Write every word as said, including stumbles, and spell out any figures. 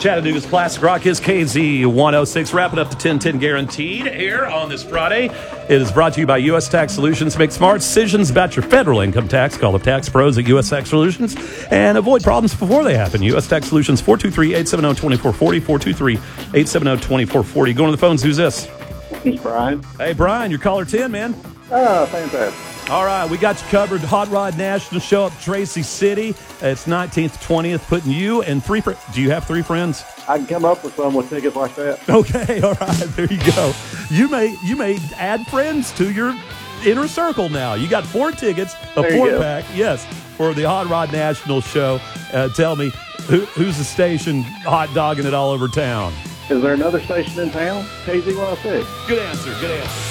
Chattanooga's Classic Rock is K Z one oh six, wrapping up the ten ten guaranteed here on this Friday. It is brought to you by U S Tax Solutions. Make smart decisions about your federal income tax. Call the tax pros at U S Tax Solutions and avoid problems before they happen. U S Tax Solutions, four two three, eight seven zero, two four four zero, four two three, eight seven zero, two four four zero. Going to the phones, who's this? It's Brian. Hey, Brian, you're caller ten, man. Oh, fantastic. All right, we got you covered. Hot Rod National Show up Tracy City. It's nineteenth, twentieth, putting you and three friends. Do you have three friends? I can come up with some with tickets like that. Okay, all right, there you go. You may you may add friends to your inner circle now. You got four tickets, a There you four go. pack, yes, for the Hot Rod National Show. Uh, tell me, who, who's the station hot dogging it all over town? Is there another station in town? K Z one oh six. Good answer, good answer.